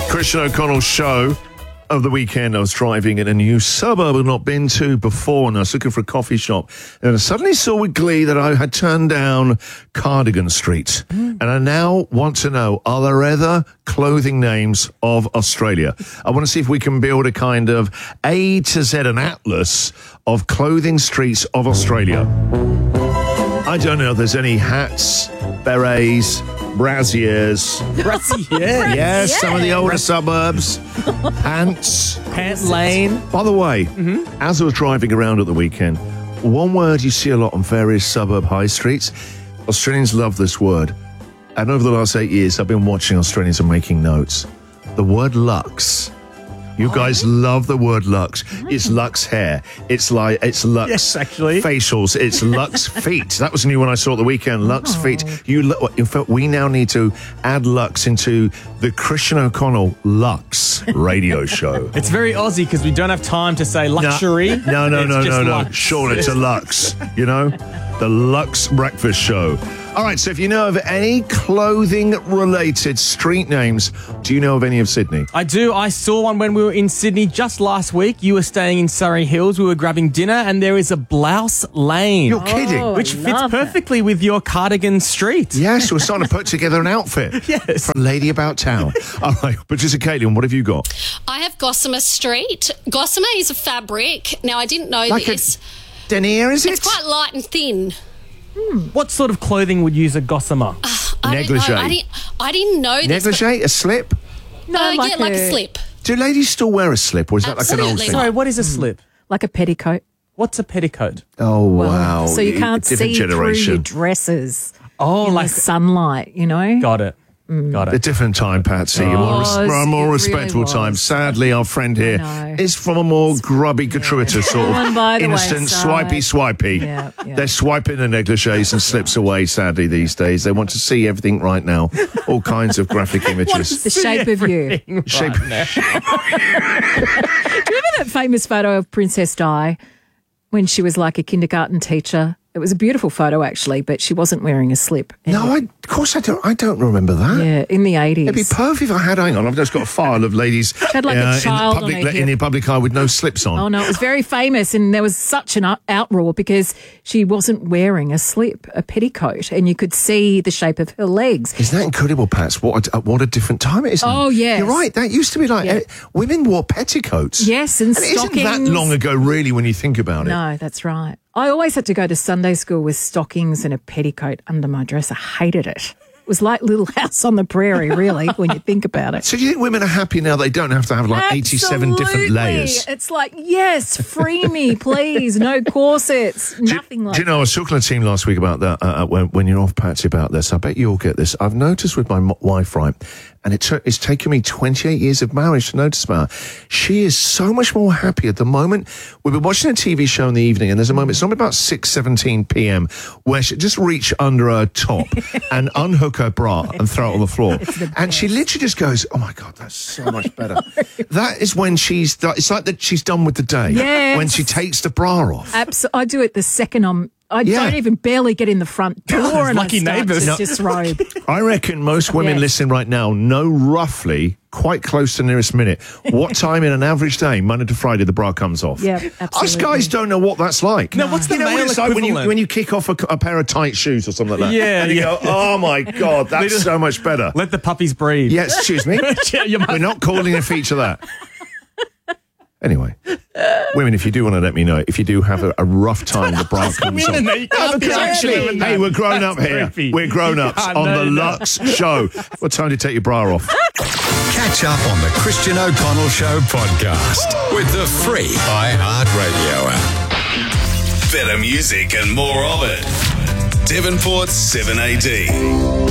Christian O'Connell show of the weekend. I was driving in a new suburb I'd not been to before, and I was looking for a coffee shop, and I suddenly saw with glee that I had turned down Cardigan Street. And I now want to know, are there other clothing names of Australia? I want to see if we can build a kind of A to Z, an atlas of clothing streets of Australia. I don't know if there's any hats, berets, brassiers. Brassiers? Yes, some of the older suburbs. Pants. Pant Lane. By the way, as I was driving around at the weekend, one word you see a lot on various suburb high streets, Australians love this word. And over the last 8 years, I've been watching Australians and making notes. The word Lux. You guys love the word Lux. It's Lux hair. It's Lux Yes, actually. facials. It's Lux feet. That was a new one I saw at the weekend. Lux feet. In fact, we now need to add Lux into the Christian O'Connell Lux radio show. It's very Aussie because we don't have time to say luxury. No. It's just Lux. Sure, it's a Lux, you know? The Lux Breakfast Show. All right, so if you know of any clothing-related street names, do you know of any of Sydney? I do. I saw one when we were in Sydney just last week. You were staying in Surrey Hills. We were grabbing dinner, and there is a Blouse Lane. You're kidding. Oh, which I fits love perfectly with your Cardigan Street. Yes, we're starting to put together an outfit. Yes. For a lady about town. All right, Patricia Caitlin, what have you got? I have Gossamer Street. Gossamer is a fabric. Now, I didn't know Like this. a denier, is it? It's quite light and thin. What sort of clothing would use a gossamer? Negligee. I didn't know this. Negligee, a slip? No, Like a slip. Do ladies still wear a slip, or is that like an old Absolutely thing? not. Sorry, what is a slip? like a petticoat. What's a petticoat? Oh, wow. So you can't Different see through your generation. dresses Oh, in like the sunlight, you know? got it. Got A it. different time, Patsy. A more, a more It respectful really time. was. Sadly, our friend here know. is from a more grubby, gratuitous sort Gone by of the instant wayside. swipey. Yeah. They're swiping the negligees and slips away, sadly, these days. They want to see everything right now. All kinds of graphic images. The shape of you. Do Shape. you remember that famous photo of Princess Di when she was like a kindergarten teacher? It was a beautiful photo, actually, but she wasn't wearing a slip. No, of course I don't. I don't remember that. Yeah, in the 80s. It'd be perfect if I had. Hang on, I've just got a file of ladies had like a child on her in hip. the public eye with no slips on. Oh, no, it was very famous, and there was such an outroar because she wasn't wearing a slip, a petticoat, and you could see the shape of her legs. Isn't that incredible, Pats? What a different time it is now. Oh, yes. You're right. That used to be like Yeah. women wore petticoats. Yes, and it isn't that stockings. long ago, really, when you think about it. No, that's right. I always had to go to Sunday school with stockings and a petticoat under my dress. I hated it. It was like Little House on the Prairie, really, when you think about it. So do you think women are happy now they don't have to have like 87 different Absolutely. layers? It's like, yes, free me, please. No corsets, nothing like Do you know, I was talking to the team last week about that, when you're off, Patsy, about this. I bet you'll get this. I've noticed with my wife, right, and it's taken me 28 years of marriage to notice about her. She is so much more happy at the moment. We've been watching a TV show in the evening, and there's a moment, it's normally about 6:17 p.m, where she just reach under her top and unhook her bra and throw it on the floor. And she literally just goes, oh my God, that's so much better. That is when it's like that she's done with the day. Yes. When she takes the bra off. I do it the second I don't even barely get in the front door and Lucky I start neighbours. to No. disrobe. I reckon most women Yes. listening right now know roughly, quite close to the nearest minute, what time in an average day, Monday to Friday, the bra comes off. Yeah, Us absolutely. guys don't know what that's like. No, what's the you know what male it's like when equivalent? you kick off a pair of tight shoes or something like that? Yeah, And you yeah. go, oh my God, that's so much better. Let the puppies breathe. Yes, excuse me. Yeah, you must- We're not calling a feature that. Anyway, women, if you do want to let me know, if you do have a rough time, the bra comes off. You can't Because be actually, doing that. hey, we're grown up That's here. creepy. We're grown ups Yeah, on no, the no. Lux show. What time do you take your bra off? Catch up on the Christian O'Connell Show podcast with the free iHeartRadio app. Better music and more of it. Devonport's 7AD.